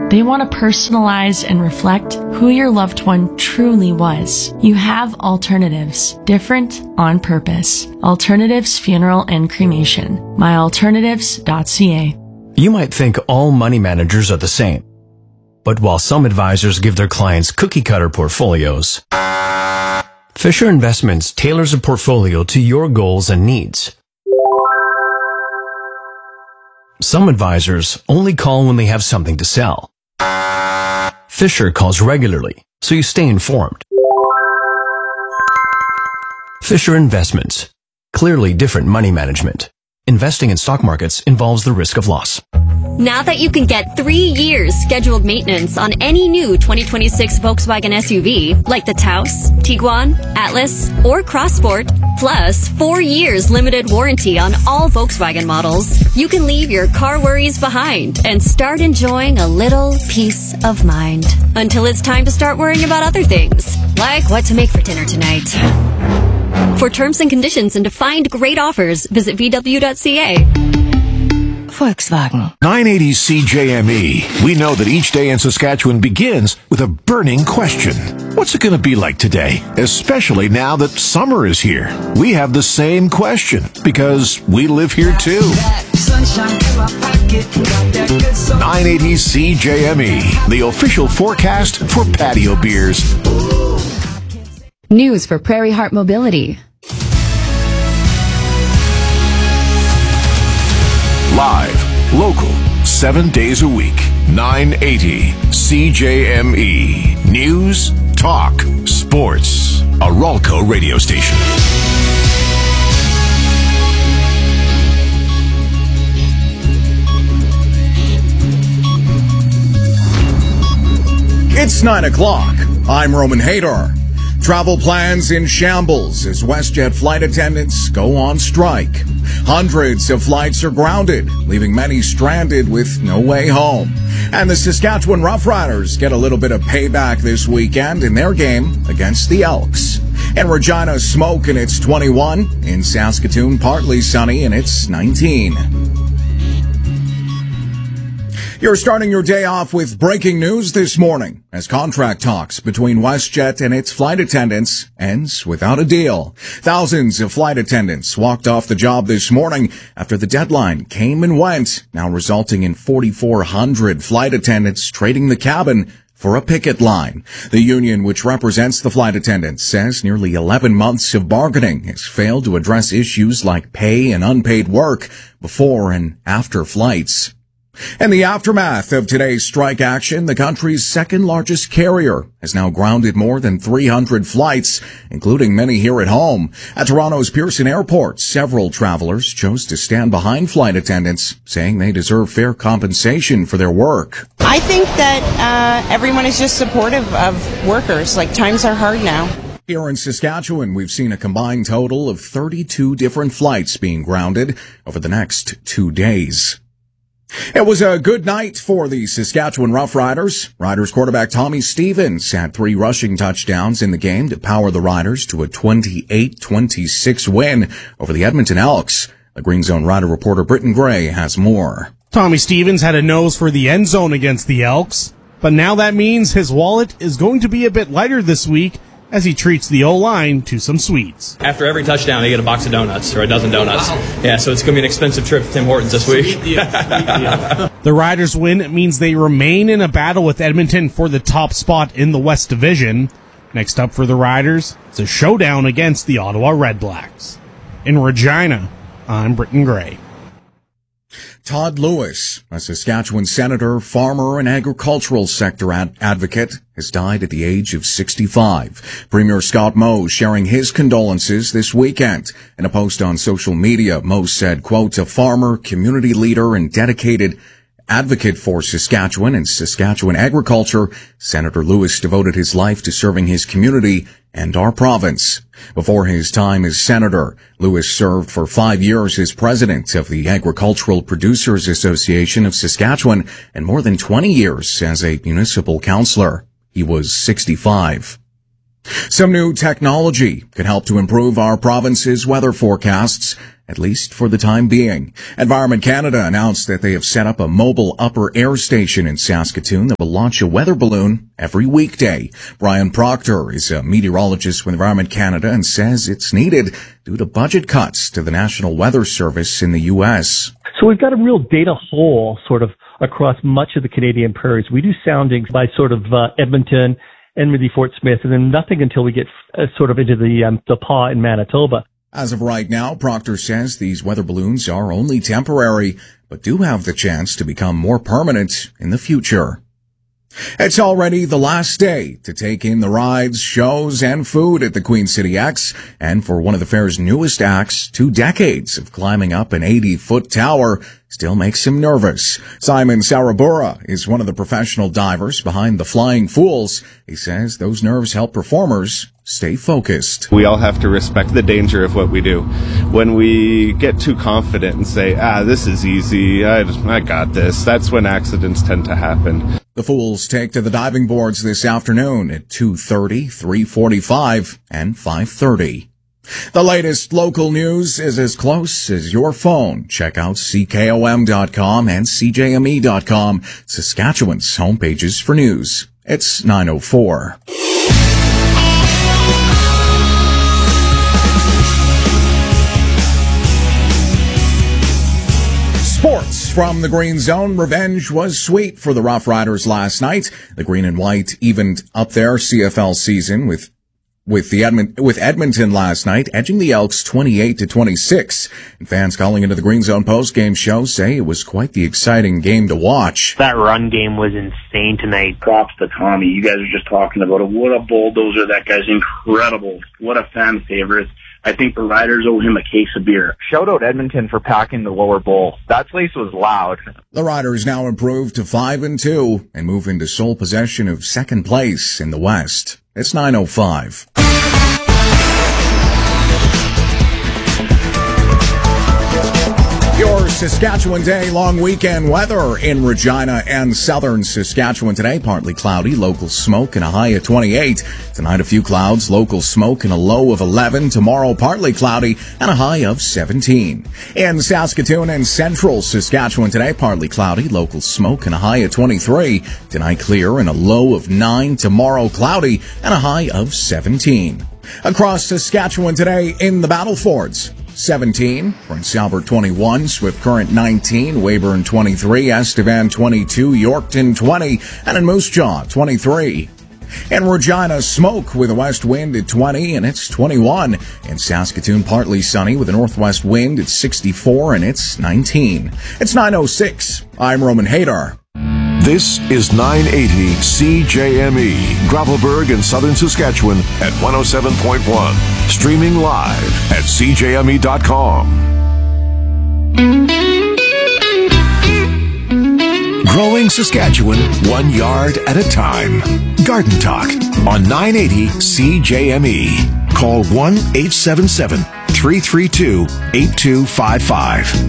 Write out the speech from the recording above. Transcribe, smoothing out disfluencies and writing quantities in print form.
They want to personalize and reflect who your loved one truly was. You have alternatives, different on purpose. Alternatives Funeral and Cremation. myalternatives.ca. You might think all money managers are the same. But while some advisors give their clients cookie-cutter portfolios, Fisher Investments tailors a portfolio to your goals and needs. Some advisors only call when they have something to sell. Fisher calls regularly, so you stay informed. Fisher Investments. Clearly different money management. Investing in stock markets involves the risk of loss. Now that you can get 3 years scheduled maintenance on any new 2026 Volkswagen SUV, like the Taos, Tiguan, Atlas, or Crossport, plus 4 years limited warranty on all Volkswagen models, you can leave your car worries behind and start enjoying a little peace of mind. Until it's time to start worrying about other things, like what to make for dinner tonight. For terms and conditions and to find great offers, visit VW.ca. Volkswagen. 980 CJME. We know that each day in Saskatchewan begins with a burning question. What's it going to be like today? Especially now that summer is here. We have the same question because we live here too. 980 CJME. The official forecast for patio beers. News for Prairie Heart Mobility. Live, local, 7 days a week. 980 CJME. News, talk, sports. A Ralco radio station. It's 9 o'clock. I'm Roman Hadar. Travel plans in shambles as WestJet flight attendants go on strike. Hundreds of flights are grounded, leaving many stranded with no way home. And the Saskatchewan Roughriders get a little bit of payback this weekend in their game against the Elks. In Regina, smoke and it's 21. In Saskatoon, partly sunny and it's 19. You're starting your day off with breaking news this morning as contract talks between WestJet and its flight attendants ends without a deal. Thousands of flight attendants walked off the job this morning after the deadline came and went, now resulting in 4,400 flight attendants trading the cabin for a picket line. The union, which represents the flight attendants, says nearly 11 months of bargaining has failed to address issues like pay and unpaid work before and after flights. In the aftermath of today's strike action, the country's second largest carrier has now grounded more than 300 flights, including many here at home. At Toronto's Pearson Airport, several travelers chose to stand behind flight attendants, saying they deserve fair compensation for their work. I think that everyone is just supportive of workers. Like, times are hard now. Here in Saskatchewan, we've seen a combined total of 32 different flights being grounded over the next 2 days. It was a good night for the Saskatchewan Roughriders. Riders quarterback Tommy Stevens had 3 rushing touchdowns in the game to power the Riders to a 28-26 win over the Edmonton Elks. The Green Zone Rider reporter Britton Gray has more. Tommy Stevens had a nose for the end zone against the Elks, but now that means his wallet is going to be a bit lighter this week as he treats the O-line to some sweets. After every touchdown, they get a box of donuts, or a dozen donuts. Wow. Yeah, so it's going to be an expensive trip to Tim Hortons this week. The Riders' win means they remain in a battle with Edmonton for the top spot in the West Division. Next up for the Riders is a showdown against the Ottawa Redblacks. In Regina, I'm Britton Gray. Todd Lewis, a Saskatchewan senator, farmer, and agricultural sector advocate, has died at the age of 65. Premier Scott Moe sharing his condolences this weekend. In a post on social media, Moe said, quote, "A farmer, community leader, and dedicated advocate for Saskatchewan and Saskatchewan agriculture, Senator Lewis devoted his life to serving his community and our province." Before his time as senator, Lewis served for 5 years as president of the Agricultural Producers Association of Saskatchewan and more than 20 years as a municipal councillor. He was 65. Some new technology could help to improve our province's weather forecasts, at least for the time being. Environment Canada announced that they have set up a mobile upper air station in Saskatoon that will launch a weather balloon every weekday. Brian Proctor is a meteorologist with Environment Canada and says it's needed due to budget cuts to the National Weather Service in the U.S. So we've got a real data hole sort of across much of the Canadian prairies. We do soundings by sort of Edmonton, Enmity, Fort Smith, and then nothing until we get sort of into the Paw in Manitoba. As of right now, Proctor says these weather balloons are only temporary, but do have the chance to become more permanent in the future. It's already the last day to take in the rides, shows, and food at the Queen City X, and for one of the fair's newest acts, 2 decades of climbing up an 80-foot tower still makes him nervous. Simon Sarabura is one of the professional divers behind the Flying Fools. He says those nerves help performers stay focused. We all have to respect the danger of what we do. When we get too confident and say, this is easy, I got this, that's when accidents tend to happen. The Fools take to the diving boards this afternoon at 2:30, 3:45, and 5:30. The latest local news is as close as your phone. Check out CKOM.com and CJME.com, Saskatchewan's homepages for news. It's 9:04. Sports from the Green Zone. Revenge was sweet for the Rough Riders last night. The Green and White evened up their CFL season with Edmonton last night, edging the Elks 28-26. And fans calling into the Green Zone post-game show say it was quite the exciting game to watch. That run game was insane tonight. Props to Tommy. You guys are just talking about it. What a bulldozer. That guy's incredible. What a fan favorite. I think the Riders owe him a case of beer. Shout out Edmonton for packing the lower bowl. That place was loud. The Riders now improved to 5-2 and move into sole possession of second place in the West. It's 9:05. Your Saskatchewan Day long weekend weather in Regina and southern Saskatchewan today. Partly cloudy, local smoke and a high of 28. Tonight a few clouds, local smoke and a low of 11. Tomorrow partly cloudy and a high of 17. In Saskatoon and central Saskatchewan today, partly cloudy, local smoke and a high of 23. Tonight clear and a low of 9. Tomorrow cloudy and a high of 17. Across Saskatchewan today in the Battlefords. 17, Prince Albert 21, Swift Current 19, Weyburn 23, Estevan 22, Yorkton 20, and in Moose Jaw 23. In Regina, smoke with a west wind at 20 and it's 21. In Saskatoon, partly sunny with a northwest wind at 64 and it's 19. It's 9:06. I'm Roman Hadar. This is 980 CJME, Gravelburg in southern Saskatchewan at 107.1. Streaming live at CJME.com. Growing Saskatchewan 1 yard at a time. Garden Talk on 980 CJME. Call 1-877-332-8255.